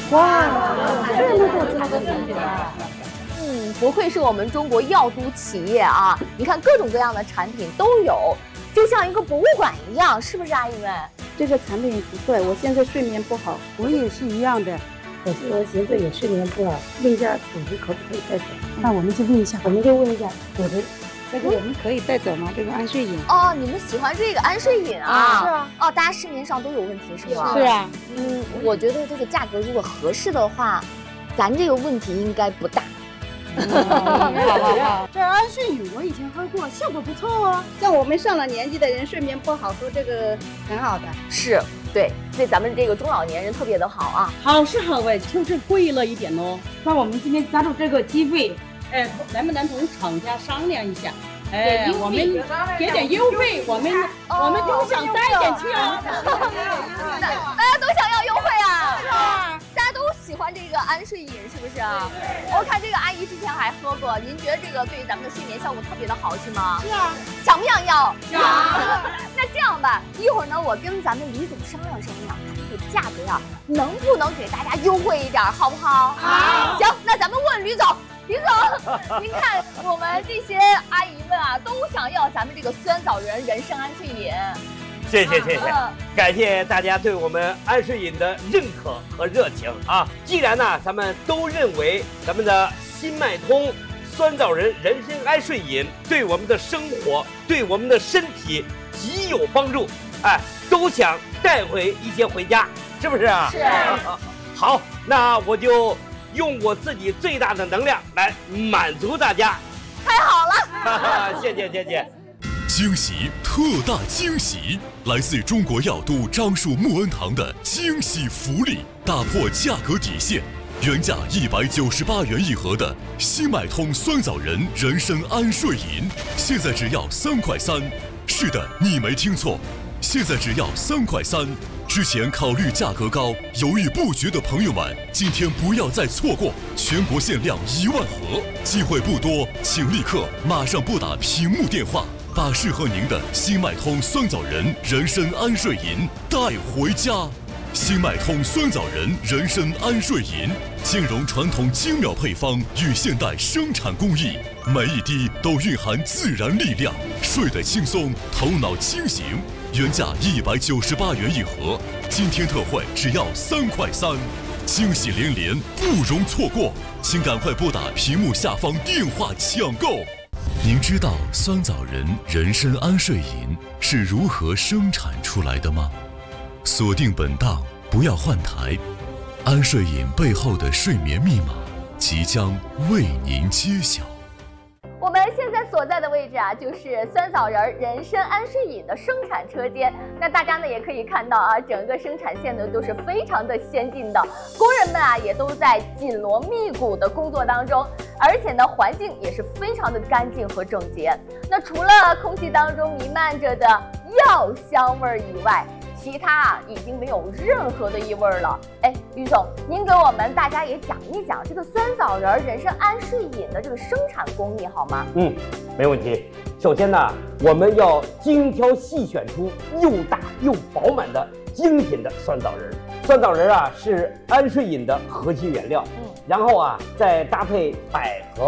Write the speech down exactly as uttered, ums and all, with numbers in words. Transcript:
哇，这么多这么多产品啊！ 嗯，不愧是我们中国药都企业啊！你看各种各样的产品都有，就像一个博物馆一样，是不是阿姨们？ 这个产品不错，我现在睡眠不好，我也是一样的。 可是我现在也睡眠不好，问一下组织可不可以带走？ 那我们就问一下， 我们就问一下组织。 这个我们可以带走吗？这个安睡饮。 哦，你们喜欢这个安睡饮啊？ 是啊。 哦，大家市面上都有问题是吗？ 是啊。 嗯，我觉得这个价格如果合适的话，咱这个问题应该不大。 好好好，这安睡饮我以前喝过，效果不错哦。像我们上了年纪的人，睡眠不好，喝这个很好的。 是，对，对咱们这个中老年人特别的好啊。 好是好哎，就是贵了一点哦。那我们今天抓住这个机会，哎，能不能同厂家商量一下？哎，我们给点优惠，我们我们都想带点去啊。 大家都想要优惠啊！是啊，大家都喜欢这个安睡饮，是不是啊？我看这个阿姨之前还喝过，您觉得这个对咱们的睡眠效果特别的好，是吗？ 是啊。 想不想要？ 想。 那这样吧，一会儿呢，我跟咱们李总商量商量，看这个价格呀，能不能给大家优惠一点，好不好？ 好。 行，那咱们问吕总。李总，您看我们这些阿姨们啊，都想要咱们这个酸枣仁人参安睡饮。 谢谢谢谢，感谢大家对我们安睡饮的认可和热情啊！既然呢，咱们都认为咱们的新脉通酸枣仁人参安睡饮对我们的生活、对我们的身体极有帮助，哎，都想带回一些回家，是不是啊？ 是。 好，那我就用我自己最大的能量来满足大家。 太好了， 谢谢谢谢。 惊喜，特大惊喜！来自中国药都樟树木恩堂的惊喜福利，打破价格底线，原价一百九十八元一盒的新脉通酸枣仁人参安睡饮，现在只要三块三。是的，你没听错，现在只要三块三。之前考虑价格高、犹豫不决的朋友们，今天不要再错过，全国限量一万盒，机会不多，请立刻马上拨打屏幕电话，把适合您的新脉通酸枣仁人参安睡饮带回家。新脉通酸枣仁人参安睡饮，兼容传统精妙配方与现代生产工艺，每一滴都蕴含自然力量，睡得轻松，头脑清醒。原价一百九十八元一盒，今天特惠只要三块三，惊喜连连，不容错过，请赶快拨打屏幕下方电话抢购。您知道酸枣仁人参安睡饮是如何生产出来的吗？锁定本档，不要换台，安睡饮背后的睡眠密码即将为您揭晓。 我们现在所在的位置啊，就是酸枣仁人参安睡饮的生产车间。那大家呢也可以看到啊，整个生产线呢都是非常的先进的，工人们啊也都在紧锣密鼓的工作当中，而且呢环境也是非常的干净和整洁。那除了空气当中弥漫着的药香味以外，其他啊已经没有任何的异味了。哎，于总，您给我们大家也讲一讲这个酸枣仁人参安睡饮的这个生产工艺好吗？ 嗯，没问题。首先呢，我们要精挑细选出又大又饱满的精品的酸枣仁。酸枣仁啊是安睡饮的核心原料，嗯，然后啊再搭配百合。